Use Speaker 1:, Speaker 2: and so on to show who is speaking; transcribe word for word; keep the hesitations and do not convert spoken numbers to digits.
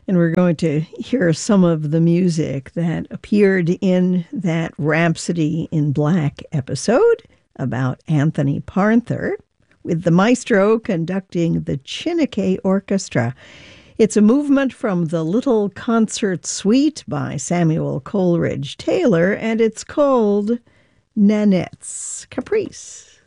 Speaker 1: And we're going to hear some of the music that appeared in that Rhapsody in Black episode about Anthony Parnther, with the maestro conducting the Chineke Orchestra. It's a movement from the Little Concert Suite by Samuel Coleridge Taylor, and it's called Nanette's Caprice.